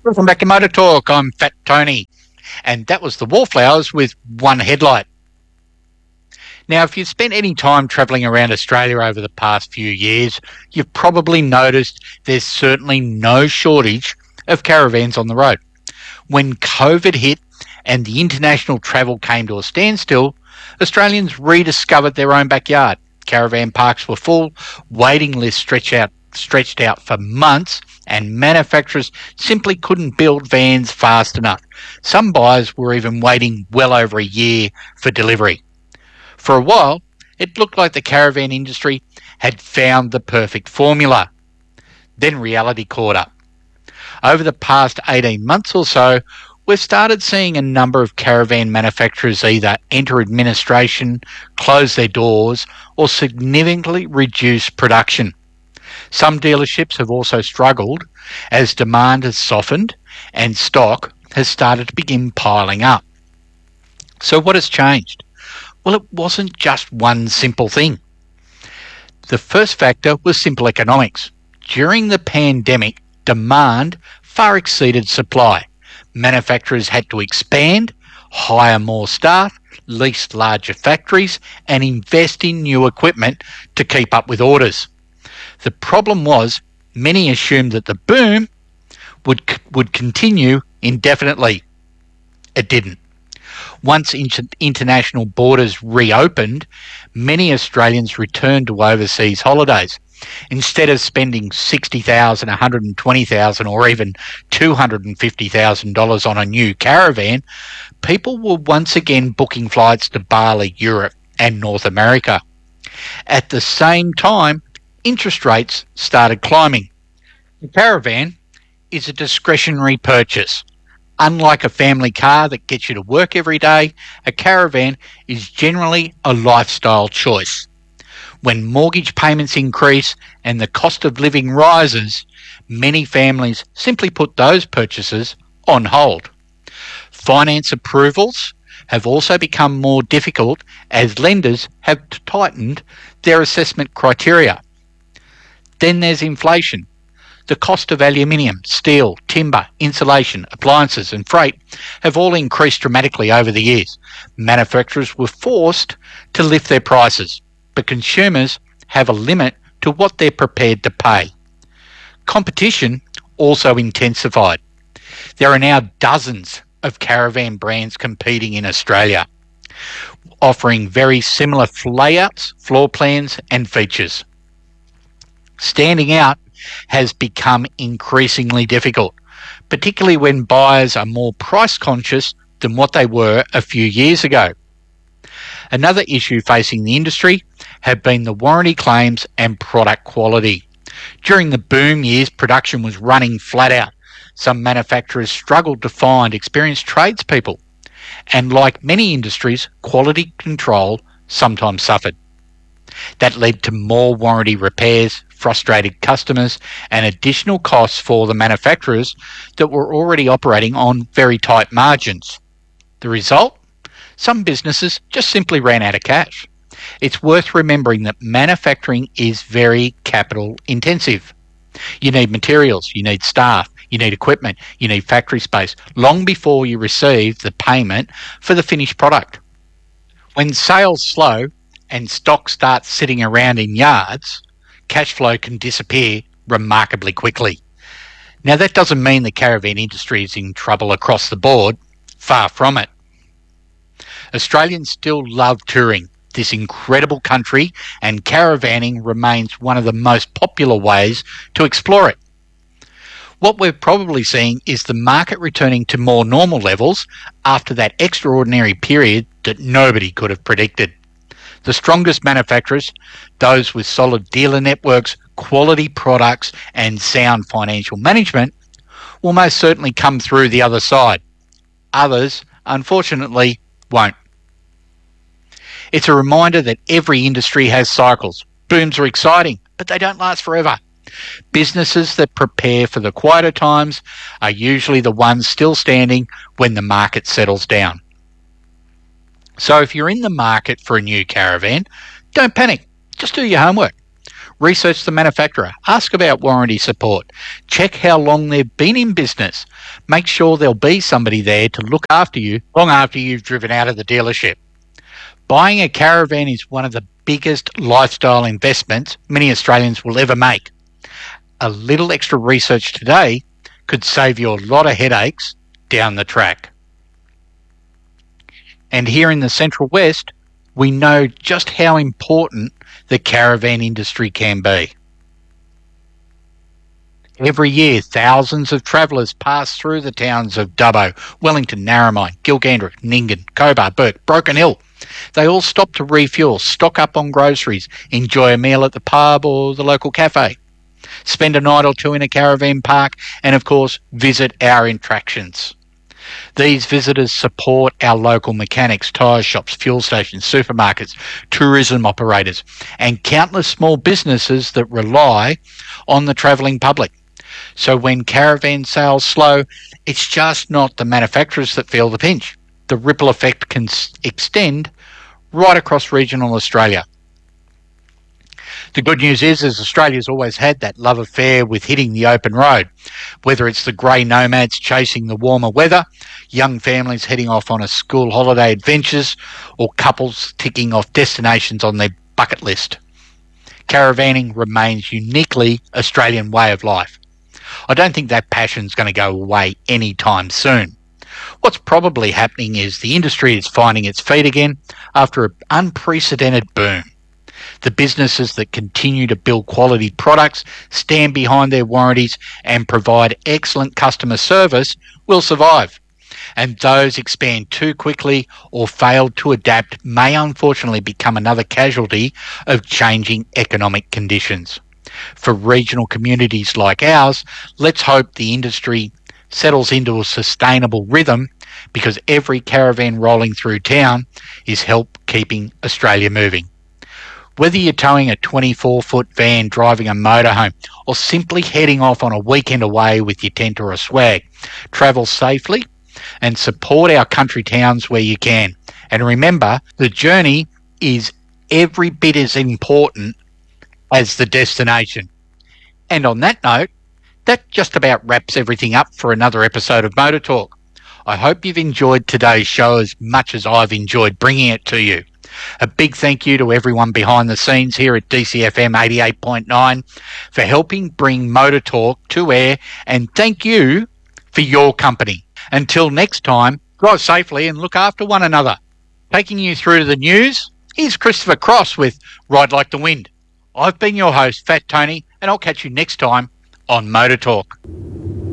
Welcome back to Motor Talk. I'm Fat Tony, and that was the Wallflowers with One Headlight. Now, if you've spent any time travelling around Australia over the past few years, you've probably noticed there's certainly no shortage of caravans on the road. When COVID hit and the international travel came to a standstill, Australians rediscovered their own backyard. Caravan parks were full, waiting lists stretched out for months, and manufacturers simply couldn't build vans fast enough. Some buyers were even waiting well over a year for delivery. For a while, it looked like the caravan industry had found the perfect formula. Then reality caught up. Over the past 18 months or so, we've started seeing a number of caravan manufacturers either enter administration, close their doors, or significantly reduce production. Some dealerships have also struggled as demand has softened and stock has started to begin piling up. So what has changed? Well, it wasn't just one simple thing. The first factor was simple economics. During the pandemic, demand far exceeded supply. Manufacturers had to expand, hire more staff, lease larger factories, and invest in new equipment to keep up with orders. The problem was many assumed that the boom would continue indefinitely. It didn't. Once international borders reopened, many Australians returned to overseas holidays. Instead of spending $60,000, $120,000 or even $250,000 on a new caravan, people were once again booking flights to Bali, Europe and North America. At the same time, interest rates started climbing. The caravan is a discretionary purchase. Unlike a family car that gets you to work every day, a caravan is generally a lifestyle choice. When mortgage payments increase and the cost of living rises, many families simply put those purchases on hold. Finance approvals have also become more difficult as lenders have tightened their assessment criteria. Then there's inflation. The cost of aluminium, steel, timber, insulation, appliances and freight have all increased dramatically over the years. Manufacturers were forced to lift their prices, but consumers have a limit to what they're prepared to pay. Competition also intensified. There are now dozens of caravan brands competing in Australia, offering very similar layouts, floor plans and features. Standing out has become increasingly difficult, particularly when buyers are more price conscious than what they were a few years ago. Another issue facing the industry have been the warranty claims and product quality. During the boom years, production was running flat out. Some manufacturers struggled to find experienced tradespeople, and like many industries, quality control sometimes suffered. That led to more warranty repairs, frustrated customers, and additional costs for the manufacturers that were already operating on very tight margins. The result? Some businesses just simply ran out of cash. It's worth remembering that manufacturing is very capital intensive. You need materials, you need staff, you need equipment, you need factory space, long before you receive the payment for the finished product. When sales slow and stock starts sitting around in yards, cash flow can disappear remarkably quickly. Now, that doesn't mean the caravan industry is in trouble across the board. Far from it. Australians still love touring this incredible country, and caravanning remains one of the most popular ways to explore it. What we're probably seeing is the market returning to more normal levels after that extraordinary period that nobody could have predicted. The strongest manufacturers, those with solid dealer networks, quality products and sound financial management, will most certainly come through the other side. Others, unfortunately, won't. It's a reminder that every industry has cycles. Booms are exciting, but they don't last forever. Businesses that prepare for the quieter times are usually the ones still standing when the market settles down. So if you're in the market for a new caravan, don't panic. Just do your homework. Research the manufacturer. Ask about warranty support. Check how long they've been in business. Make sure there'll be somebody there to look after you long after you've driven out of the dealership. Buying a caravan is one of the biggest lifestyle investments many Australians will ever make. A little extra research today could save you a lot of headaches down the track. And here in the Central West, we know just how important the caravan industry can be. Every year, thousands of travellers pass through the towns of Dubbo, Wellington, Narromine, Gilgandra, Nyngan, Cobar, Bourke, Broken Hill. They all stop to refuel, stock up on groceries, enjoy a meal at the pub or the local cafe, spend a night or two in a caravan park, and of course, visit our attractions. These visitors support our local mechanics, tyre shops, fuel stations, supermarkets, tourism operators, and countless small businesses that rely on the travelling public. So when caravan sales slow, it's just not the manufacturers that feel the pinch. The ripple effect can extend right across regional Australia. The good news is Australia's always had that love affair with hitting the open road, whether it's the grey nomads chasing the warmer weather, young families heading off on a school holiday adventures, or couples ticking off destinations on their bucket list. Caravanning remains uniquely Australian way of life. I don't think that passion's going to go away anytime soon. What's probably happening is the industry is finding its feet again after an unprecedented boom. The businesses that continue to build quality products, stand behind their warranties, and provide excellent customer service will survive. And those expand too quickly or fail to adapt may unfortunately become another casualty of changing economic conditions. For regional communities like ours, let's hope the industry settles into a sustainable rhythm, because every caravan rolling through town is help keeping Australia moving. Whether you're towing a 24-foot van, driving a motorhome, or simply heading off on a weekend away with your tent or a swag, travel safely and support our country towns where you can. And remember, the journey is every bit as important as the destination. And on that note, that just about wraps everything up for another episode of Motor Talk. I hope you've enjoyed today's show as much as I've enjoyed bringing it to you. A big thank you to everyone behind the scenes here at DCFM 88.9 for helping bring Motor Talk to air, and thank you for your company. Until next time, drive safely and look after one another. Taking you through to the news, here's Christopher Cross with Ride Like the Wind. I've been your host, Fat Tony, and I'll catch you next time on Motor Talk.